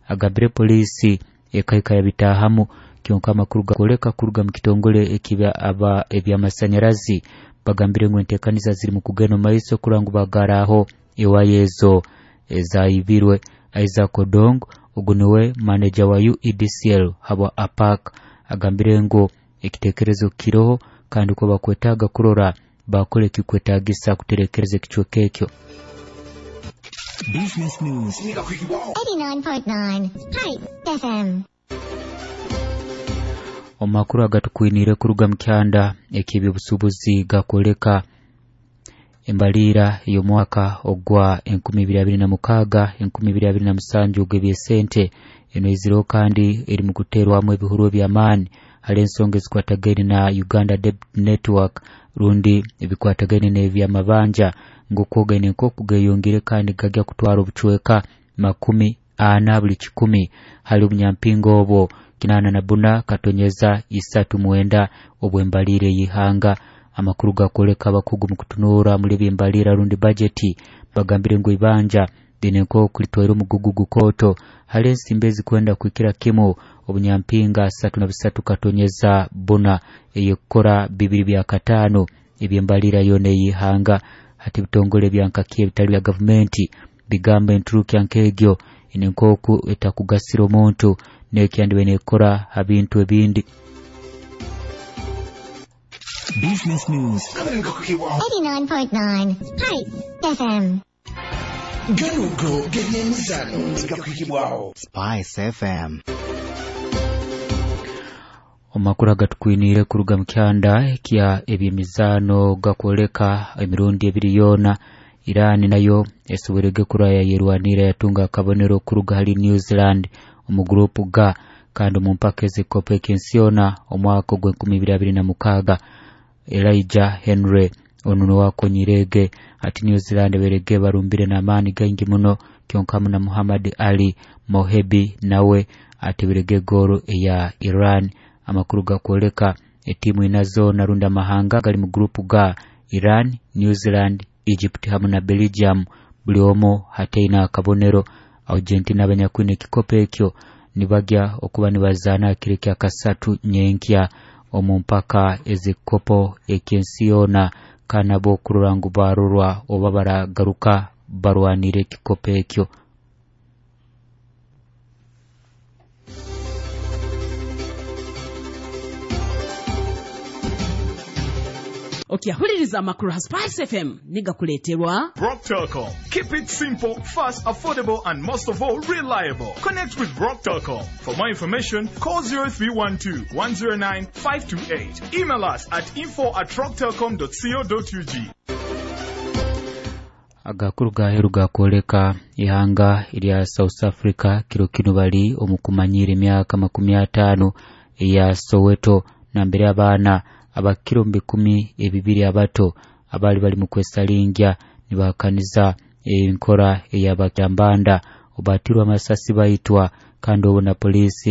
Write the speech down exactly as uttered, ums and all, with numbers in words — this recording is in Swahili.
agabire polisi ekaika yabitahamu kyonka amakuru gakoleka kuruga mu kitongole ekibya aba eby'amasanyarazi bagambire ngo entekaniza ziri mu kugeno maiso kurangu bagaraho ewayezo ezayibirwe. Isaac Odong ugunuwe manager wa U E D C L haba apak agambire ngo ekitekerezo kiroho kandi ko bakwetaga kurora bakole kikwetagisa kuterekereza kichwe kekyo. Business News eighty-nine point nine Hype F M. Omakuru agatukwinire kuruga mkyanda ekibi busubuzi gakoleka embalira yo mwaka ogwa enkumi ibiri abiri na mukaaga enkumi ibiri abiri na musanju gebye sente eno iziro kandi eri mu kuterwamu ebihuru by'amani hali ensonga ezikwatagene na Uganda Debt Network rundi ebikwatagene n'ebyamabanja ngokogene nko kugeyongere kandi gajja kutwara obuchweka makumi ana buli kikumi hali obunyampingo obo kinana na buna katonyeza isatu mwenda obwembalire yihanga. Amakuru gakoleka abakugu mu kutunura muri byembalira rundi budgeti bagambire ngo ibanja dinenko kulitwera umugugugu koto hali ensimbezi kwenda kwikira kimo obunyampinga asatu na bisatu katonyeza buna eyekora bibiri bya katano ebyembalira yone yihanga. Hati bitongole byankakiye bitali bya government bigamba enturuki yankegyo inenkoku etakugasira omuntu nekyandibwe nekora abintu ebindi. Business News eighty-nine point nine Hype F M. Ganugo genyemizano zigakukibwaho Spice F M. Omakuru agatukwinire kuruga mkyanda kya ebyemizano gakoleka emirundi ebiri yona Iran nayo esuberege kuraya yerwanira yatunga kabonero kuruga hali New Zealand mu group ga kandi mu mpaka ezikope kensiona omwaka gwe enkumi ibiri abiri na mukaaga. Elijah Henry onuno wako nyirege ati New Zealand berege barumbire na mani gangi muno kyonka na Muhammad Ali Mohebi nawe ati berege goro ya Iran. Amakuru gakoleka etimu inazo narunda mahanga gali mu group ga Iran, New Zealand, Egypt hamu na Belgium buli omo hateina kabonero. Argentina abanyakwine kikope ekyo nibagya okuba nibazana kireke akasatu nyenkya omumpaka ezikopo ekensiona kanabo kururangu barurwa oba baragaruka barwanire kikope ekyo. Okay, huliriza amakuru ha Spice F M niga kuleterwa Rock Telecom. Keep it simple, fast, affordable, and most of all, reliable. Connect with Rock Telecom. For more information, call zero three one two, one zero nine, five two eight. Email us at info at rock telecom dot co dot u g. Agakuru gaheru gakoleka ihanga ilya South Africa kiro kino bali omukumanyire myaka makumi atano ya Soweto na mbere abana abakiro mbikumi ebibiri abato abali bali mu kwesalingya nibakaniza enkora eyabakyambanda obatirwa amasasi bayitwa kandi obona polisi